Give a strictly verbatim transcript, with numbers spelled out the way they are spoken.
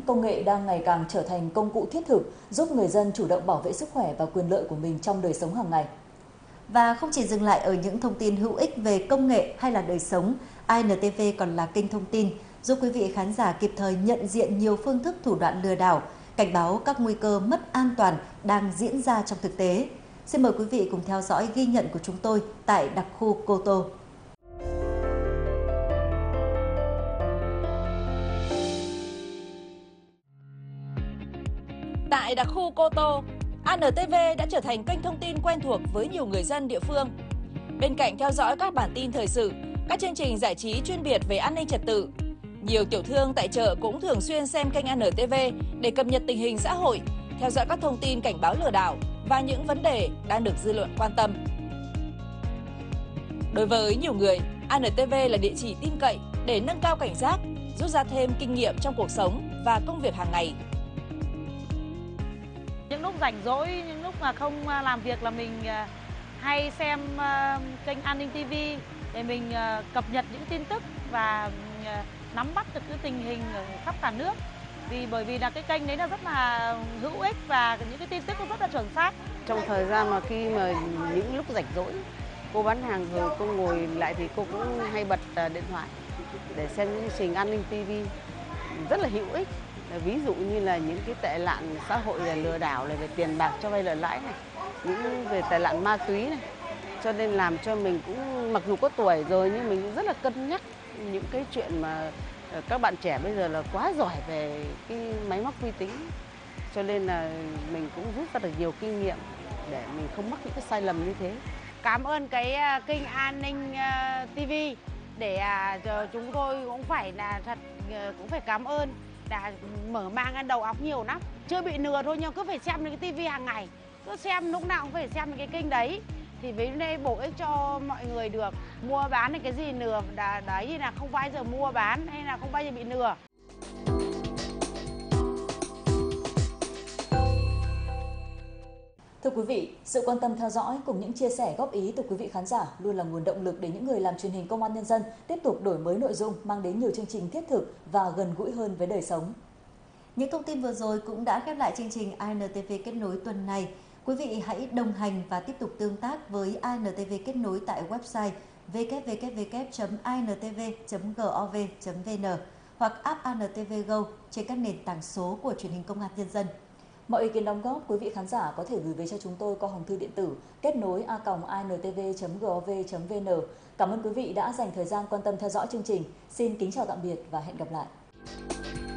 công nghệ đang ngày càng trở thành công cụ thiết thực giúp người dân chủ động bảo vệ sức khỏe và quyền lợi của mình trong đời sống hàng ngày. Và không chỉ dừng lại ở những thông tin hữu ích về công nghệ hay là đời sống, i en tê vê còn là kênh thông tin giúp quý vị khán giả kịp thời nhận diện nhiều phương thức thủ đoạn lừa đảo, cảnh báo các nguy cơ mất an toàn đang diễn ra trong thực tế. Xin mời quý vị cùng theo dõi ghi nhận của chúng tôi tại đặc khu Cô Tô. Tại đặc khu Cô Tô, i en tê vê đã trở thành kênh thông tin quen thuộc với nhiều người dân địa phương. Bên cạnh theo dõi các bản tin thời sự, các chương trình giải trí chuyên biệt về an ninh trật tự, nhiều tiểu thương tại chợ cũng thường xuyên xem kênh i en tê vê để cập nhật tình hình xã hội, theo dõi các thông tin cảnh báo lừa đảo và những vấn đề đang được dư luận quan tâm. Đối với nhiều người, i en tê vê là địa chỉ tin cậy để nâng cao cảnh giác, rút ra thêm kinh nghiệm trong cuộc sống và công việc hàng ngày. Những lúc rảnh rỗi, những lúc mà không làm việc là mình hay xem kênh An ninh ti vi để mình cập nhật những tin tức và nắm bắt được cái tình hình ở khắp cả nước. Vì bởi vì là cái kênh đấy là rất là hữu ích và những cái tin tức cũng rất là chuẩn xác. Trong thời gian mà khi mà những lúc rảnh rỗi, cô bán hàng rồi cô ngồi lại thì cô cũng hay bật điện thoại để xem những chương trình An ninh ti vi rất là hữu ích. Ví dụ như là những cái tệ nạn xã hội là lừa đảo này, về tiền bạc cho vay nợ lãi này, những về tệ nạn ma túy này. Cho nên làm cho mình cũng, mặc dù có tuổi rồi nhưng mình cũng rất là cân nhắc những cái chuyện mà các bạn trẻ bây giờ là quá giỏi về cái máy móc vi tính. Cho nên là mình cũng rút ra được nhiều kinh nghiệm để mình không mắc những cái sai lầm như thế. Cảm ơn cái kênh An ninh ti vi để chúng tôi cũng phải là thật cũng phải cảm ơn đã mở mang đầu óc nhiều lắm. Chưa bị lừa thôi nhưng cứ phải xem những cái tivi hàng ngày, cứ xem lúc nào cũng phải xem những cái kênh đấy thì với đây bổ ích cho mọi người được. Mua bán thì cái gì lừa đấy thì là không bao giờ mua bán hay là không bao giờ bị lừa. Thưa quý vị, sự quan tâm theo dõi cùng những chia sẻ góp ý từ quý vị khán giả luôn là nguồn động lực để những người làm truyền hình Công an Nhân dân tiếp tục đổi mới nội dung, mang đến nhiều chương trình thiết thực và gần gũi hơn với đời sống. Những thông tin vừa rồi cũng đã khép lại chương trình i en tê vê Kết nối tuần này. Quý vị hãy đồng hành và tiếp tục tương tác với i en tê vê Kết nối tại website w w w chấm i n t v chấm gov chấm v n hoặc app i en tê vê Go trên các nền tảng số của truyền hình Công an Nhân dân. Mọi ý kiến đóng góp quý vị khán giả có thể gửi về cho chúng tôi qua hòm thư điện tử kết nối a còng i n t v chấm gov chấm v n. Cảm ơn quý vị đã dành thời gian quan tâm theo dõi chương trình. Xin kính chào tạm biệt và hẹn gặp lại.